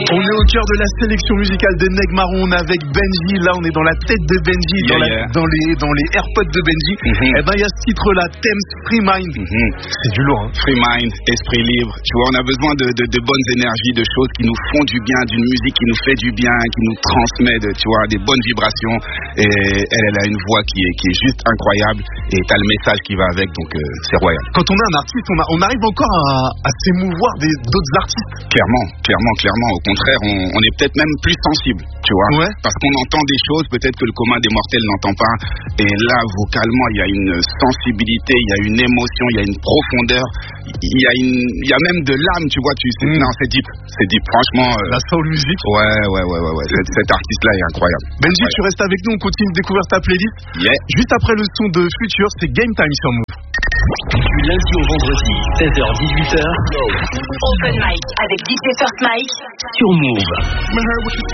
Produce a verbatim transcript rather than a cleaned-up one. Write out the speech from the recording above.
On est au cœur de la sélection musicale de Neg Marron. On est avec Benji. Là, on est dans la tête de Benji, yeah, dans, la, yeah. dans, les, dans les AirPods de Benji. Mm-hmm. Et ben, il y a ce titre-là, Thames Free Mind. Mm-hmm. C'est du lourd. Hein. Free Mind, esprit libre. Tu vois, on a besoin de, de, de bonnes énergies, de choses qui nous font du bien, d'une musique qui nous fait du bien, qui nous transmet, de, tu vois, des bonnes vibrations. Et elle, elle a une voix qui est, qui est juste incroyable. Et t'as le message qui va avec, donc euh, c'est royal. Quand on est un artiste, on, a, on arrive encore à, à s'émouvoir des, d'autres artistes. Clairement, clairement, clairement. Au contraire, on, on est peut-être même plus sensible, tu vois. Ouais. Parce qu'on entend des choses, peut-être que le commun des mortels n'entend pas. Et là, vocalement, il y a une sensibilité, il y a une émotion, il y a une profondeur, il y a une, il y a même de l'âme, tu vois. Tu sais, mm. Non, c'est deep, c'est deep. Franchement. Euh, La soul music. Ouais, ouais, ouais, ouais, ouais. Cet, cet artiste-là est incroyable. Benji, incroyable. Tu restes avec nous, on continue de découvrir ta playlist. Yeah. Juste après le son de Future, c'est Game Time sur Move. Du lundi au vendredi, seize heures dix-huit heures. Open Mic avec D J First Mike sur Move.